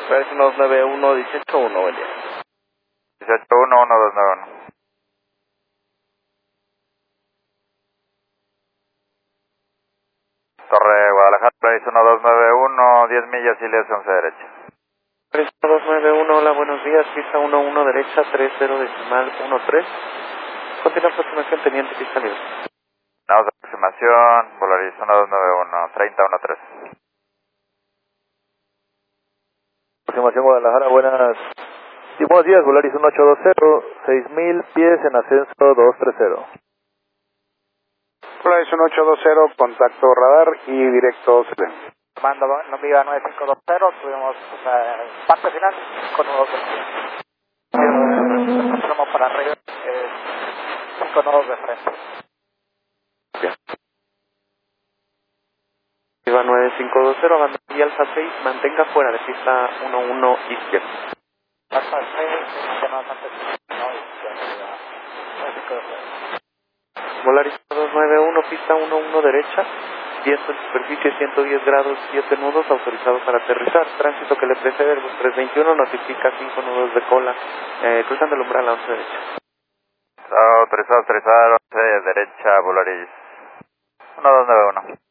Polaris 1291, 181, buen día. 181, 1291. Torre Guadalajara, Polaris 1291, 10 millas y les 11 derecha. Polaris 1291, hola, buenos días, pista 11 derecha, 30 decimal 13. Continúa aproximación, teniente, pista libre. Damos aproximación, Polaris 1291, 3013. Aproximación Guadalajara, buenos días, Polaris 1820, 6000 pies en ascenso 230. Polaris 1820, contacto radar y directo CP. Mando Viva 9520, tuvimos parte final con nudos de frente. Para arriba, 5 nodos de frente. Viva 9520, abandona y Alfa 6, mantenga fuera de pista 11 izquierda. Alfa 6, que no bastante no izquierda. 9520. Volaris 291, pista 11 derecha, viento en superficie 110 grados, 7 nudos, autorizado para aterrizar. Tránsito que le precede, el bus 321, notifica 5 nudos de cola, cruzando el umbral a 11 derecha. Autorizado, 11 derecha, Polaris 1291.